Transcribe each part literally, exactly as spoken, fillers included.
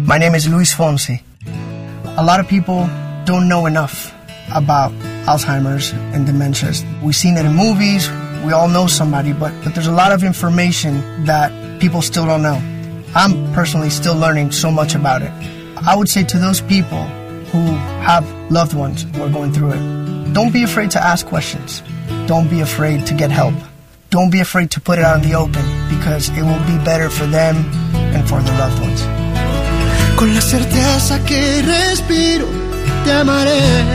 My name is Luis Fonsi. A lot of people don't know enough about Alzheimer's and dementias. We've seen it in movies, we all know somebody, but, but there's a lot of information that people still don't know. I'm personally still learning so much about it. I would say to those people who have loved ones who are going through it, don't be afraid to ask questions. Don't be afraid to get help. Don't be afraid to put it out in the open, because it will be better for them and for their loved ones. Con la certeza que respiro, te amaré.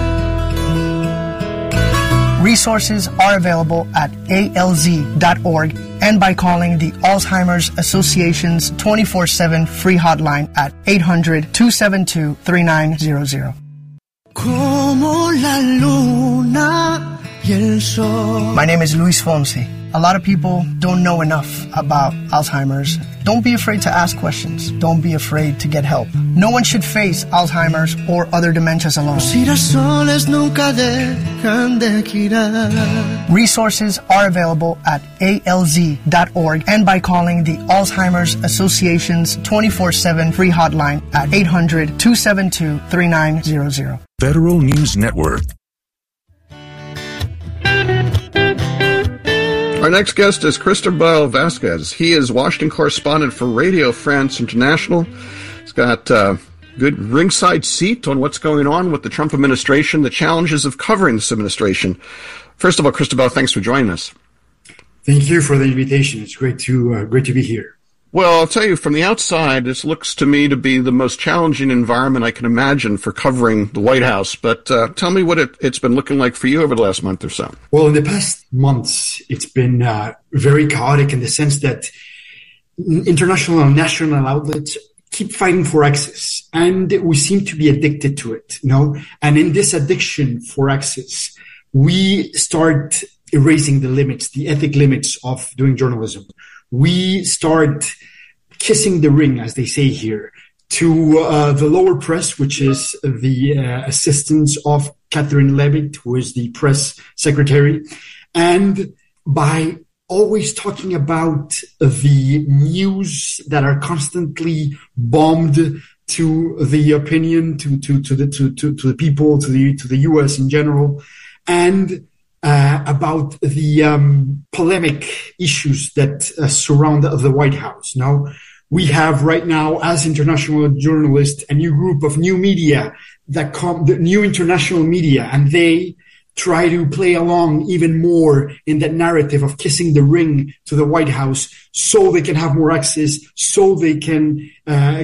Resources are available at A L Z dot org and by calling the Alzheimer's Association's twenty-four seven free hotline at eight hundred, two seven two, three nine zero zero. Como la luna y el sol. My name is Luis Fonsi. A lot of people don't know enough about Alzheimer's. Don't be afraid to ask questions. Don't be afraid to get help. No one should face Alzheimer's or other dementias alone. Los girasoles nunca dejan de girar. Resources are available at A L Z dot org and by calling the Alzheimer's Association's twenty-four seven free hotline at eight hundred, two seven two, three nine zero zero. Federal News Network. Our next guest is Cristobal Vasquez. He is Washington correspondent for Radio France International. He's got a good ringside seat on what's going on with the Trump administration, the challenges of covering this administration. First of all, Cristobal, thanks for joining us. Thank you for the invitation. It's great to uh, great to be here. Well, I'll tell you, from the outside, this looks to me to be the most challenging environment I can imagine for covering the White House. But uh, tell me what it, it's been looking like for you over the last month or so. Well, in the past months, it's been uh, very chaotic in the sense that international and national outlets keep fighting for access, and we seem to be addicted to it, you know? And in this addiction for access, we start erasing the limits, the ethic limits of doing journalism. We start kissing the ring, as they say here, to uh, the lower press, which is the uh, assistance of Catherine Levitt, who is the press secretary. And by always talking about the news that are constantly bombed to the opinion, to, to, to the, to, to, to the people, to the, to the U S in general, and Uh, about the um, polemic issues that uh, surround the, the White House. Now, we have right now, as international journalists, a new group of new media that come, the new international media, and they try to play along even more in that narrative of kissing the ring to the White House, so they can have more access, so they can uh,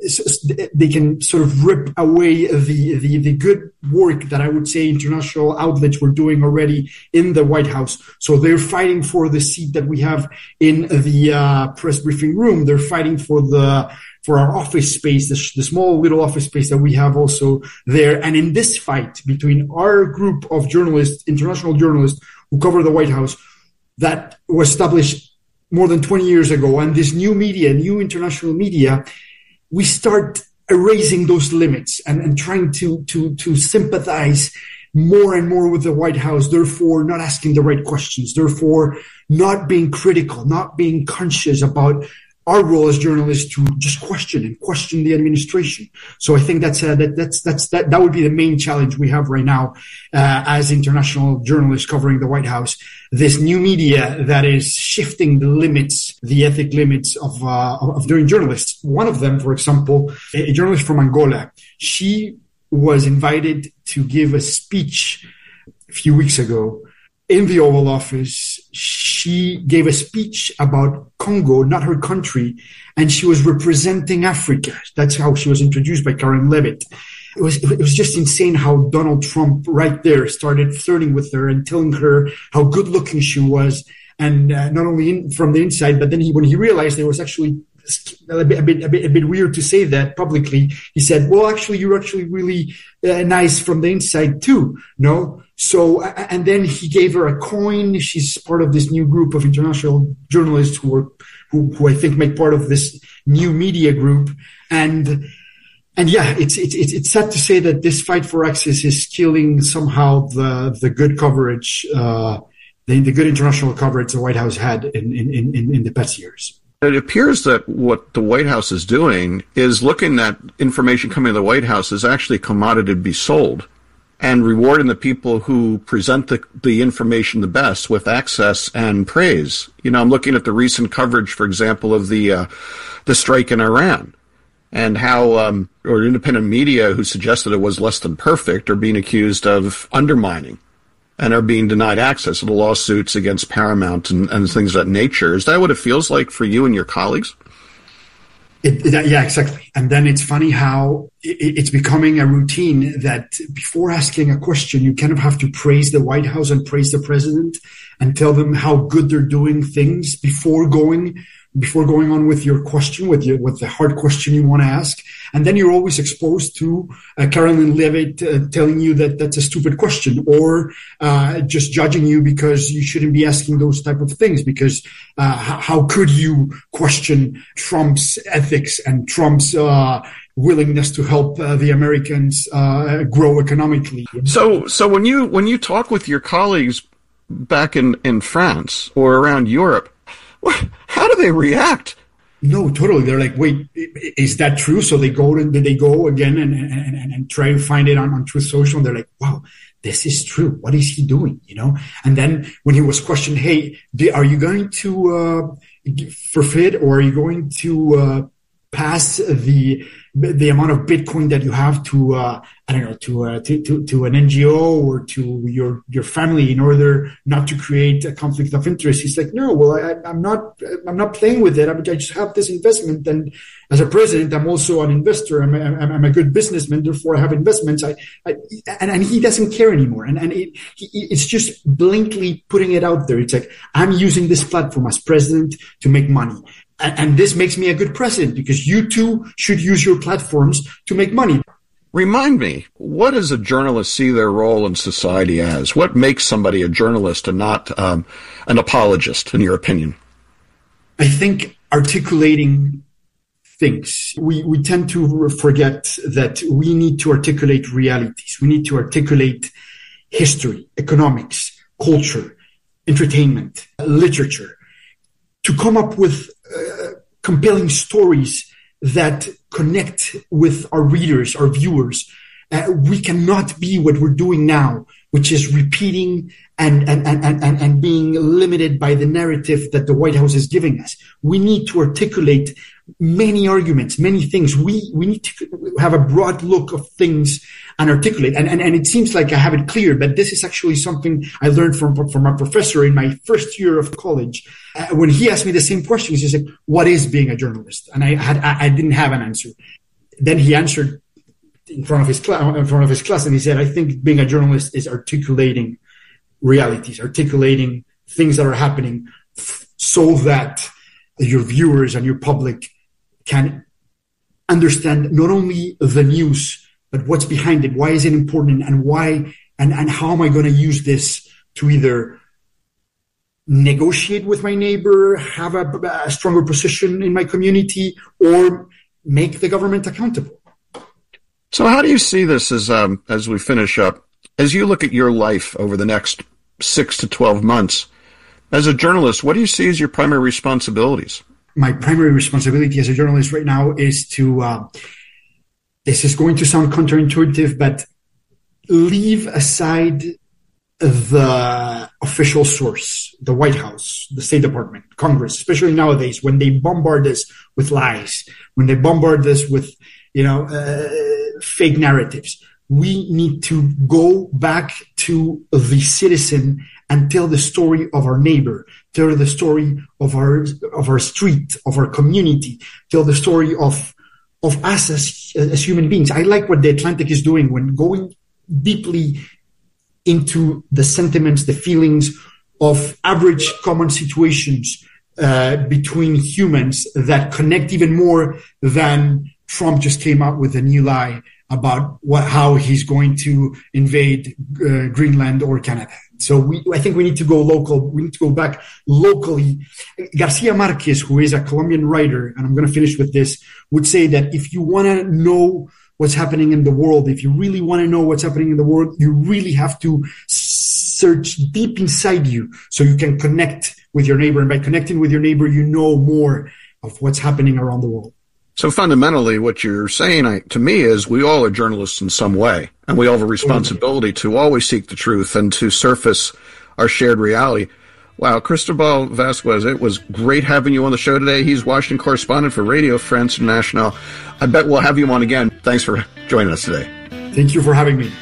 they can sort of rip away the, the the good work that I would say international outlets were doing already in the White House. So they're fighting for the seat that we have in the uh, press briefing room. They're fighting for the for our office space, the, the small little office space that we have also there. And in this fight between our group of journalists, international journalists who cover the White House, that was established more than twenty years ago, and this new media, new international media, we start erasing those limits and, and trying to, to, to sympathize more and more with the White House, therefore not asking the right questions, therefore not being critical, not being conscious about our role as journalists to just question and question the administration. So I think that's uh, that that's that's that that would be the main challenge we have right now uh, as international journalists covering the White House. This new media that is shifting the limits, the ethic limits of uh, of doing journalists. One of them, for example, a journalist from Angola, she was invited to give a speech a few weeks ago in the Oval Office. She gave a speech about Congo, not her country, and she was representing Africa. That's how she was introduced by Karen Levitt. It was, it was just insane how Donald Trump right there started flirting with her and telling her how good looking she was. And uh, not only in, from the inside, but then he, when he realized there was actually a bit, a bit, a bit, a bit weird to say that publicly, he said, well, actually, you're actually really uh, nice from the inside too. No? So, and then he gave her a coin. She's part of this new group of international journalists who are, who, who I think make part of this new media group. And, and yeah, it's, it's, it's sad to say that this fight for access is killing somehow the, the good coverage, uh, the, the good international coverage the White House had in, in, in, in the past years. It appears that what the White House is doing is looking at information coming to the White House as actually a commodity to be sold and rewarding the people who present the, the information the best with access and praise. You know, I'm looking at the recent coverage, for example, of the uh, the strike in Iran and how um, or independent media who suggested it was less than perfect are being accused of undermining and are being denied access to the lawsuits against Paramount and, and things of that nature. Is that what it feels like for you and your colleagues? It, it, yeah, exactly. And then it's funny how it, it's becoming a routine that before asking a question, you kind of have to praise the White House and praise the president and tell them how good they're doing things before going before going on with your question, with your, with the hard question you want to ask. And then you're always exposed to uh, Caroline Leavitt uh, telling you that that's a stupid question, or uh, just judging you because you shouldn't be asking those type of things, because uh, how, how could you question Trump's ethics and Trump's uh, willingness to help uh, the Americans uh, grow economically? So, so when you when you talk with your colleagues back in, in France or around Europe, how do they react? No, totally. They're like, wait, is that true? So they go to, they go again and, and, and, and try to find it on, on Truth Social. And they're like, wow, this is true. What is he doing? You know? And then when he was questioned, hey, are you going to, uh, forfeit, or are you going to, uh, pass the, the amount of Bitcoin that you have to, uh, I don't know, to, uh, to, to, to an N G O or to your, your family in order not to create a conflict of interest? He's like, no, well, I, I'm not, I'm not playing with it. I, I just have this investment. And as a president, I'm also an investor. I'm a, I'm a good businessman. Therefore I have investments. I, I and, and he doesn't care anymore. And, and it, it's just blankly putting it out there. It's like, I'm using this platform as president to make money. And this makes me a good president because you too should use your platforms to make money. Remind me, what does a journalist see their role in society as? What makes somebody a journalist and not um, an apologist, in your opinion? I think articulating things. We, we tend to forget that we need to articulate realities. We need to articulate history, economics, culture, entertainment, literature, to come up with uh, compelling stories that connect with our readers, our viewers. Uh, we cannot be what we're doing now, which is repeating and, and, and, and, and being limited by the narrative that the White House is giving us. We need to articulate many arguments, many things. We, we need to have a broad look of things and articulate. And, and, and it seems like I have it clear, but this is actually something I learned from, from a professor in my first year of college. Uh, when he asked me the same question, he said, what is being a journalist? And I had, I, I didn't have an answer. Then he answered in front of his class, in front of his class, and he said, I think being a journalist is articulating realities, articulating things that are happening f- so that your viewers and your public can understand not only the news, but what's behind it. Why is it important, and why, and, and how am I going to use this to either negotiate with my neighbor, have a, a stronger position in my community, or make the government accountable? So how do you see this as um, as we finish up? As you look at your life over the next six to twelve months, as a journalist, what do you see as your primary responsibilities? My primary responsibility as a journalist right now is to, uh, this is going to sound counterintuitive, but leave aside the official source, the White House, the State Department, Congress, especially nowadays when they bombard us with lies, when they bombard us with, you know, uh, fake narratives. We need to go back to the citizen and tell the story of our neighbor, tell the story of our of our street, of our community, tell the story of of us as as human beings. I like what The Atlantic is doing when going deeply into the sentiments, the feelings of average common situations uh, between humans that connect even more than Trump just came out with a new lie about what, how he's going to invade uh, Greenland or Canada. So we, I think we need to go local. We need to go back locally. Garcia Marquez, who is a Colombian writer, and I'm going to finish with this, would say that if you want to know what's happening in the world, if you really want to know what's happening in the world, you really have to search deep inside you so you can connect with your neighbor. And by connecting with your neighbor, you know more of what's happening around the world. So fundamentally, what you're saying I, to me is we all are journalists in some way, and we all have a responsibility to always seek the truth and to surface our shared reality. Wow, Cristobal Vasquez, it was great having you on the show today. He's Washington correspondent for Radio France International. I bet we'll have you on again. Thanks for joining us today. Thank you for having me.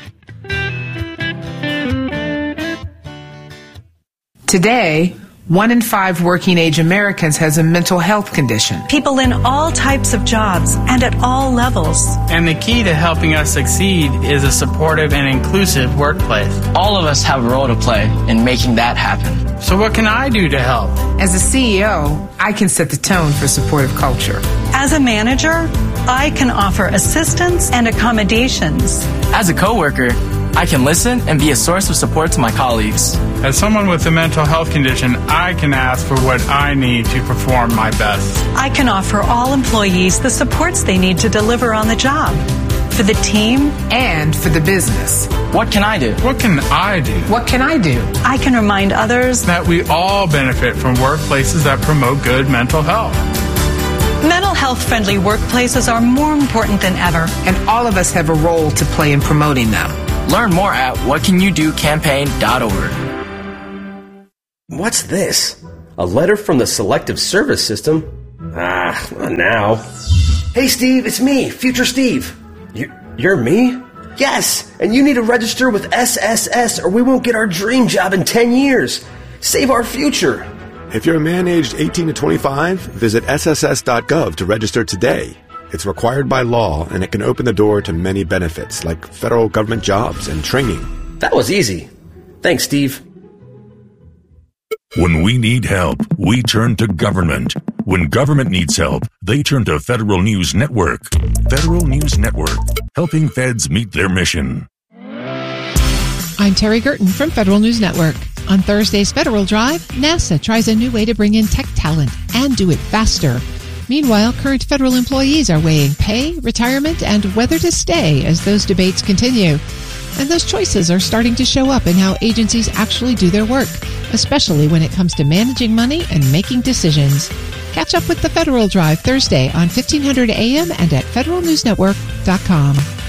Today, one in five working-age Americans has a mental health condition. People in all types of jobs and at all levels. And the key to helping us succeed is a supportive and inclusive workplace. All of us have a role to play in making that happen. So what can I do to help? As a C E O, I can set the tone for supportive culture. As a manager, I can offer assistance and accommodations. As a coworker, I can listen and be a source of support to my colleagues. As someone with a mental health condition, I can ask for what I need to perform my best. I can offer all employees the supports they need to deliver on the job. For the team and for the business. What can I do? What can I do? What can I do? I can remind others that we all benefit from workplaces that promote good mental health. Mental health-friendly workplaces are more important than ever. And all of us have a role to play in promoting them. Learn more at what can you do campaign dot org. What's this? A letter from the Selective Service System? Ah, not now. Hey, Steve, it's me, Future Steve. You, you're me? Yes, and you need to register with S S S or we won't get our dream job in ten years. Save our future. If you're a man aged eighteen to twenty-five, visit S S S dot gov to register today. It's required by law, and it can open the door to many benefits, like federal government jobs and training. That was easy. Thanks, Steve. When we need help, we turn to government. When government needs help, they turn to Federal News Network. Federal News Network, helping feds meet their mission. I'm Terry Gerton from Federal News Network. On Thursday's Federal Drive, NASA tries a new way to bring in tech talent and do it faster. Meanwhile, current federal employees are weighing pay, retirement, and whether to stay as those debates continue. And those choices are starting to show up in how agencies actually do their work, especially when it comes to managing money and making decisions. Catch up with the Federal Drive Thursday on fifteen hundred A M and at federal news network dot com.